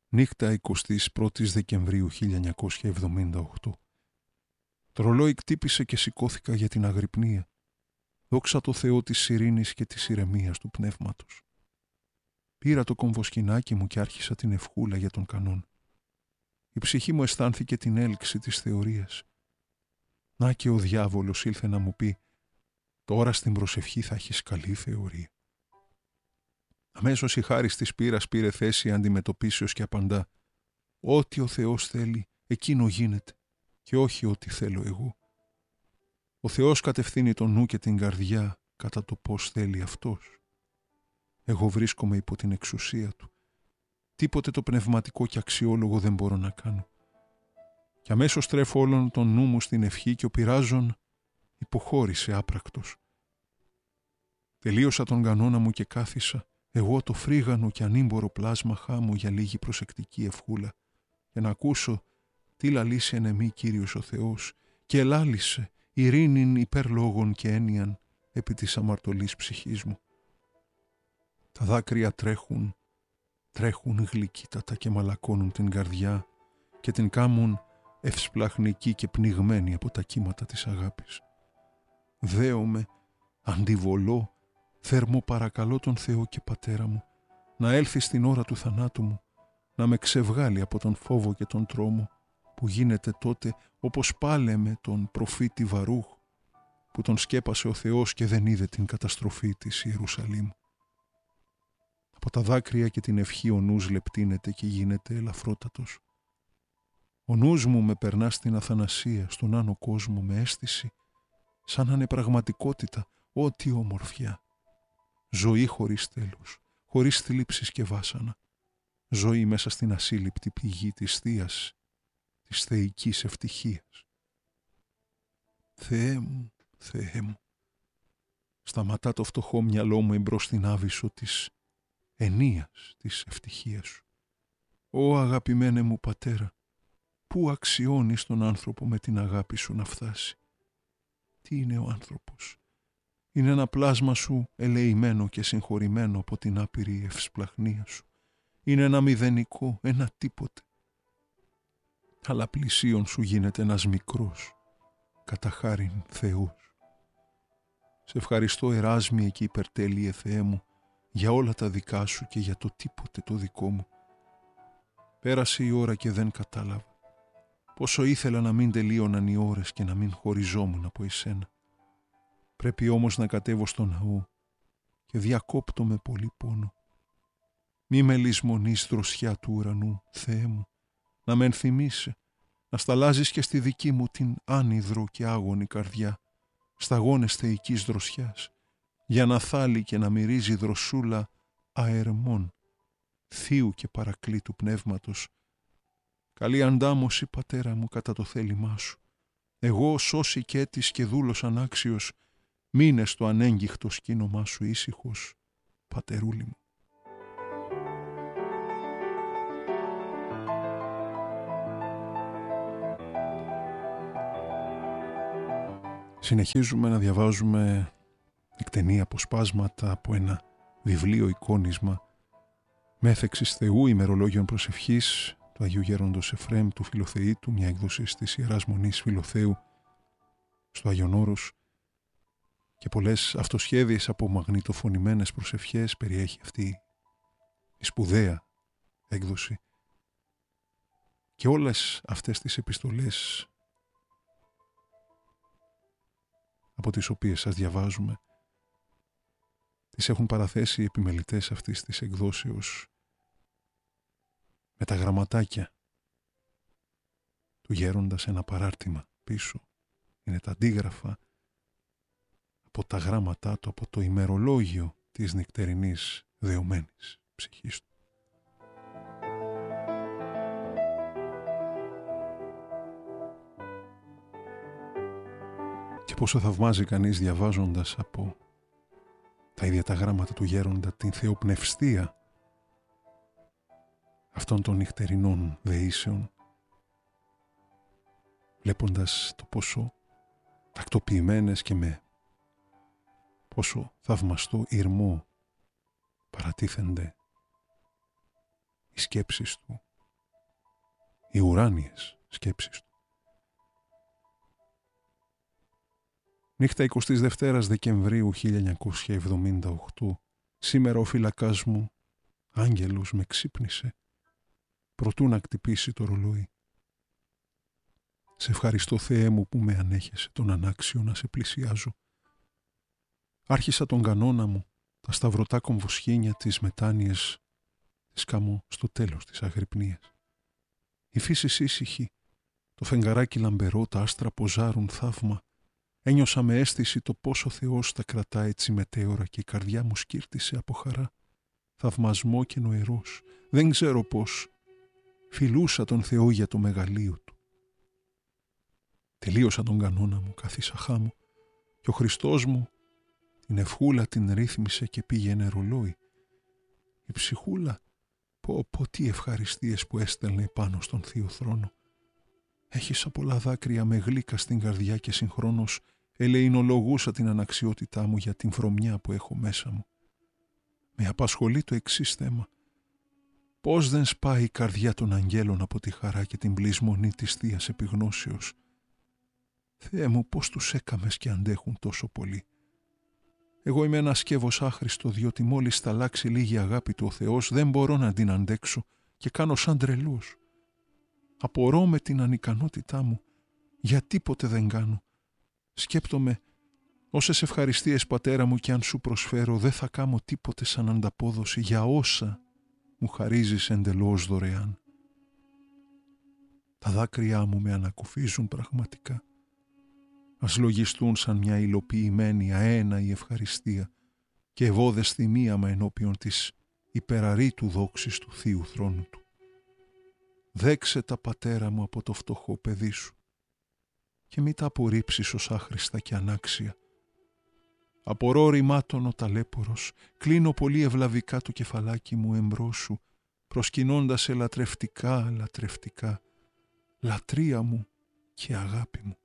Νύχτα 21 Δεκεμβρίου 1978. Το ρολόι κτύπησε και σηκώθηκα για την αγρυπνία. Δόξα τω Θεώ της ειρήνης και της ηρεμίας του πνεύματος. Πήρα το κομβοσκηνάκι μου και άρχισα την ευχούλα για τον κανόν. Η ψυχή μου αισθάνθηκε την έλξη της θεωρίας. Να και ο διάβολος ήλθε να μου πει «Τώρα στην προσευχή θα έχεις καλή θεωρία». Αμέσως η χάρις της πείρας πήρε θέση αντιμετωπίσεως και απαντά «Ό,τι ο Θεός θέλει, εκείνο γίνεται και όχι ό,τι θέλω εγώ». Ο Θεός κατευθύνει το νου και την καρδιά κατά το πώς θέλει Αυτός. Εγώ βρίσκομαι υπό την εξουσία Του. Τίποτε το πνευματικό και αξιόλογο δεν μπορώ να κάνω. Και αμέσως τρέφω όλον τον νου μου στην ευχή και ο πειράζων υποχώρησε άπρακτος. Τελείωσα τον κανόνα μου και κάθισα, εγώ το φρίγανο και ανήμπορο πλάσμα χάμω για λίγη προσεκτική ευχούλα, για να ακούσω τι λαλήσει εν εμή Κύριος ο Θεός και ελάλησε ειρήνην υπερλόγων και έννοιαν επί της αμαρτωλής ψυχής μου. Τα δάκρυα τρέχουν γλυκύτατα και μαλακώνουν την καρδιά και την κάμουν ευσπλαχνική και πνιγμένη από τα κύματα της αγάπης. Δέομαι, αντιβολώ, θέρμο παρακαλώ τον Θεό και Πατέρα μου να έλθει στην ώρα του θανάτου μου, να με ξεβγάλει από τον φόβο και τον τρόμο που γίνεται τότε όπως πάλε με τον προφήτη Βαρούχ που τον σκέπασε ο Θεός και δεν είδε την καταστροφή της Ιερουσαλήμ. Από τα δάκρυα και την ευχή ο νους λεπτύνεται και γίνεται ελαφρότατος. Ο νους μου με περνά στην αθανασία, στον άνω κόσμο με αίσθηση σαν να είναι πραγματικότητα ό,τι ομορφιά. Ζωή χωρίς τέλος, χωρίς θλίψεις και βάσανα. Ζωή μέσα στην ασύλληπτη πηγή της θείας, της θεϊκής ευτυχίας. Θεέ μου, Θεέ μου, σταματά το φτωχό μυαλό μου εμπρός στην άβυσσο της ενίας της ευτυχίας σου. Ω αγαπημένε μου Πατέρα, πού αξιώνεις τον άνθρωπο με την αγάπη σου να φτάσει. Τι είναι ο άνθρωπος? Είναι ένα πλάσμα σου ελεημένο και συγχωρημένο από την άπειρη ευσπλαχνία σου. Είναι ένα μηδενικό, ένα τίποτε. Αλλά πλησίον σου γίνεται ένας μικρός, κατά χάριν Θεός. Σε ευχαριστώ εράσμιε και υπερτέλειε Θεέ μου για όλα τα δικά σου και για το τίποτε το δικό μου. Πέρασε η ώρα και δεν κατάλαβα. Πόσο ήθελα να μην τελείωναν οι ώρες και να μην χωριζόμουν από εσένα. Πρέπει όμως να κατέβω στο ναό και διακόπτω με πολύ πόνο. Μη με λησμονείς δροσιά του ουρανού, Θεέ μου, να με ενθυμίσαι, να σταλάζεις και στη δική μου την άνυδρο και άγωνη καρδιά, σταγόνες θεϊκής δροσιάς, για να θάλει και να μυρίζει δροσούλα αερμών, θείου και παρακλήτου πνεύματος. Καλή αντάμωση, Πατέρα μου, κατά το θέλημά σου. Εγώ, σώση και έτης και δούλος ανάξιος, μείνε στο ανέγγιχτο σκήνωμά σου ήσυχος, Πατερούλη μου. Συνεχίζουμε να διαβάζουμε εκτενή αποσπάσματα από ένα βιβλίο εικόνισμα μέθεξης Θεού ημερολόγιων προσευχής του Αγίου Γέροντος Εφραίμ του Φιλοθεήτου, μια έκδοση της Ιεράς Μονής Φιλοθέου στο Άγιον Όρος, και πολλές αυτοσχέδιες από μαγνητοφωνημένες προσευχές περιέχει αυτή η σπουδαία έκδοση. Και όλες αυτές τις επιστολές από τις οποίες σας διαβάζουμε τις έχουν παραθέσει οι επιμελητές αυτής της εκδόσεως με τα γραμματάκια του γέροντα σε ένα παράρτημα πίσω. Είναι τα αντίγραφα από τα γράμματά του, από το ημερολόγιο της νυχτερινής δεωμένης ψυχής του. Και πόσο θαυμάζει κανείς διαβάζοντας από τα ίδια τα γράμματα του γέροντα την θεοπνευστία αυτών των νυχτερινών δεήσεων, βλέποντας το πόσο τακτοποιημένες και με πόσο θαυμαστό ηρμό παρατίθενται οι σκέψεις του Οι ουράνιες σκέψεις του. Νύχτα 22 Δεκεμβρίου 1978, σήμερα ο φυλακάς μου, άγγελος, με ξύπνησε, προτού να χτυπήσει το ρολόι. Σε ευχαριστώ, Θεέ μου, που με ανέχεσαι τον ανάξιο να σε πλησιάζω. Άρχισα τον κανόνα μου, τα σταυρωτά κομβοσχήνια, τις μετάνοιες, τις καμώ στο τέλος της αγρυπνίας. Η φύση ήσυχη, το φεγγαράκι λαμπερό, τα άστρα ποζάρουν θαύμα. Ένιωσα με αίσθηση το πόσο Θεός τα κρατά έτσι μετέωρα και η καρδιά μου σκύρτησε από χαρά. Θαυμασμό και νοερός, δεν ξέρω πώς. Φιλούσα τον Θεό για το μεγαλείο του. Τελείωσα τον κανόνα μου, καθίσα χάμω, και ο Χριστός μου την ευχούλα την ρύθμισε και πήγαινε ρολόι. Η ψυχούλα, πω τι ευχαριστίες που έστελνε πάνω στον Θείο Θρόνο. Έχισα πολλά δάκρυα με γλύκα στην καρδιά και συγχρόνως ελεηνολογούσα την αναξιότητά μου για την βρωμιά που έχω μέσα μου. Με απασχολεί το εξής θέμα. Πώς δεν σπάει η καρδιά των αγγέλων από τη χαρά και την πλεισμονή της Θείας Επιγνώσεως. Θεέ μου, πώς τους έκαμες και αντέχουν τόσο πολύ. Εγώ είμαι ένα σκεύος άχρηστο, διότι μόλις θα αλλάξει λίγη αγάπη του ο Θεός δεν μπορώ να την αντέξω και κάνω σαν τρελός. Απορώ με την ανικανότητά μου, για τίποτε δεν κάνω. Σκέπτομαι, όσες ευχαριστίες, Πατέρα μου, κι αν σου προσφέρω, δεν θα κάνω τίποτε σαν ανταπόδοση για όσα μου χαρίζεις εντελώς δωρεάν. Τα δάκρυά μου με ανακουφίζουν πραγματικά. Ας λογιστούν σαν μια υλοποιημένη αέναη ευχαριστία και ευώδες θυμίαμα ενώπιον της υπεραρήτου δόξης του Θείου Θρόνου του. Δέξε τα, Πατέρα μου, από το φτωχό παιδί σου και μη τα απορρίψεις ως άχρηστα και ανάξια. Απορώ ρημάτων ο ταλέπορος, κλείνω πολύ ευλαβικά το κεφαλάκι μου εμπρός σου, προσκυνώντας σε λατρευτικά, λατρεία μου και αγάπη μου.